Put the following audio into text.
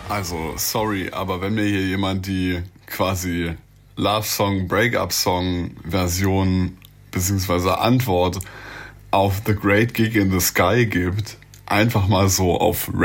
Also, sorry, aber wenn mir hier jemand die quasi Love-Song, Breakup-Song-Version beziehungsweise Antwort auf The Great Gig in the Sky gibt, einfach mal so auf